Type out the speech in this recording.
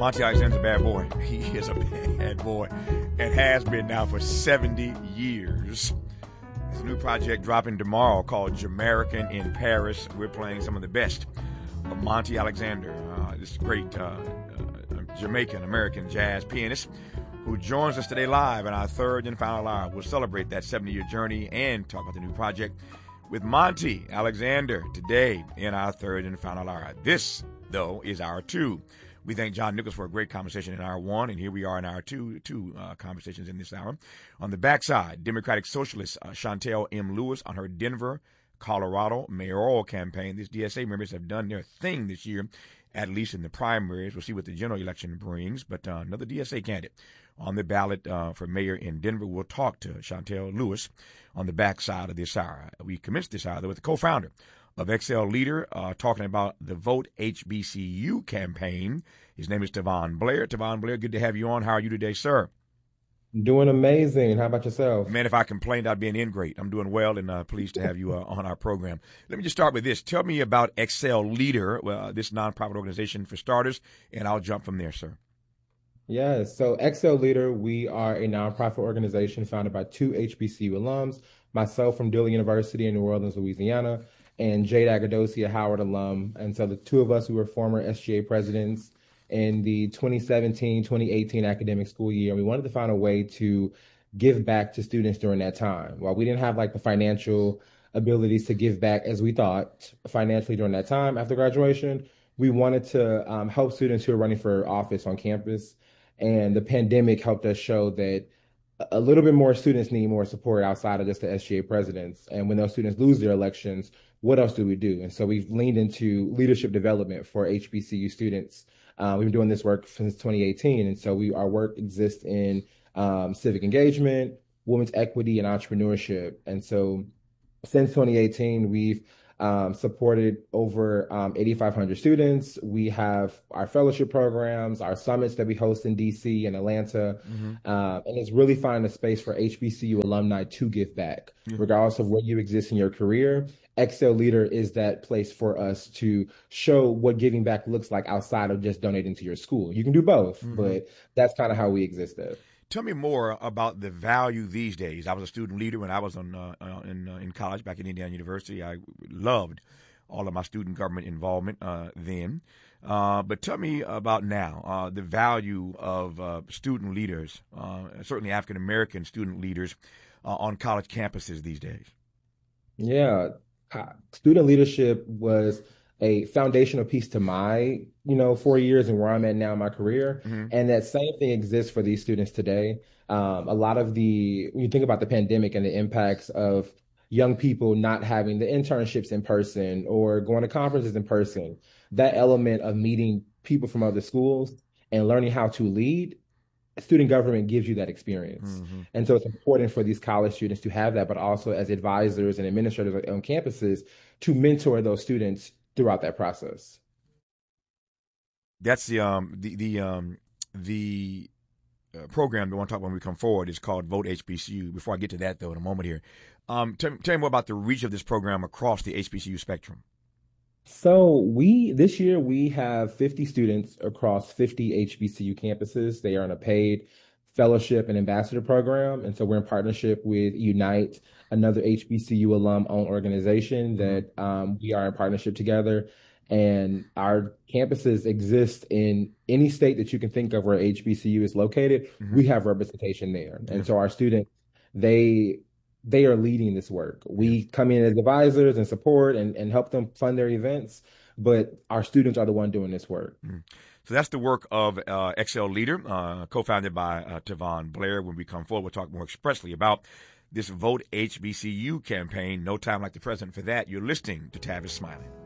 Monty Alexander's a bad boy. He is a bad boy and has been now for 70 years. There's a new project dropping tomorrow called Jamaican in Paris. We're playing some of the best of Monty Alexander, this great Jamaican-American jazz pianist who joins us today live in our third and final hour. We'll celebrate that 70-year journey and talk about the new project with Monty Alexander today in our third and final hour. This, though, is hour two. We thank John Nichols for a great conversation in hour one, and here we are in hour two conversations in this hour. On the backside, Democratic Socialist Chantel M. Lewis on her Denver, Colorado mayoral campaign. These DSA members have done their thing this year, at least in the primaries. We'll see what the general election brings, but another DSA candidate on the ballot for mayor in Denver. We'll talk to Chantel Lewis on the backside of this hour. We commenced this hour with the co-founder of XL Leader, talking about the Vote HBCU campaign. His name is Tavon Blair. Tavon Blair, good to have you on. How are you today, sir? Doing amazing. How about yourself? Man, if I complained, I'd be an ingrate. I'm doing well and pleased to have you on our program. Let me just start with this. Tell me about XL Leader, this nonprofit organization for starters, and I'll jump from there, sir. Yes. So XL Leader, we are a nonprofit organization founded by two HBCU alums, myself from Dillon University in New Orleans, Louisiana, and Jade Agadosi, a Howard alum. And so the two of us, we were former SGA presidents in the 2017-2018 academic school year. We wanted to find a way to give back to students during that time. While we didn't have like the financial abilities to give back as we thought financially during that time after graduation, we wanted to help students who are running for office on campus. And the pandemic helped us show that a little bit more students need more support outside of just the SGA presidents. And when those students lose their elections, what else do we do? And so we've leaned into leadership development for HBCU students. We've been doing this work since 2018. And so our work exists in civic engagement, women's equity, and entrepreneurship. And so since 2018, we've supported over 8,500 students. We have our fellowship programs, our summits that we host in DC and Atlanta. And it's really finding a space for HBCU alumni to give back, regardless of where you exist in your career. XL Leader is that place for us to show what giving back looks like outside of just donating to your school. You can do both, but that's kind of how we exist there. Tell me more about the value these days. I was a student leader when I was in college back at Indiana University. I loved all of my student government involvement then. But tell me about now, the value of student leaders, certainly African-American student leaders on college campuses these days. Yeah, student leadership was a foundational piece to my, 4 years and where I'm at now in my career. And that same thing exists for these students today. A lot of when you think about the pandemic and the impacts of young people not having the internships in person or going to conferences in person, that element of meeting people from other schools and learning how to lead, student government gives you that experience. And so it's important for these college students to have that, but also as advisors and administrators on campuses to mentor those students throughout that process. That's the program we want to talk about when we come forward is called Vote HBCU. Before I get to that, though, in a moment here, tell me more about the reach of this program across the HBCU spectrum. So this year we have 50 students across 50 HBCU campuses. They are on a paid fellowship and ambassador program. And so we're in partnership with Unite, another HBCU alum-owned organization that we are in partnership together. And our campuses exist in any state that you can think of where HBCU is located. We have representation there. And so our students, they are leading this work. We come in as advisors and support and help them fund their events, but our students are the one doing this work. So that's the work of XL Leader, co-founded by Tavon Blair. When we come forward, we'll talk more expressly about this Vote HBCU campaign. No time like the present for that. You're listening to Tavis Smiley.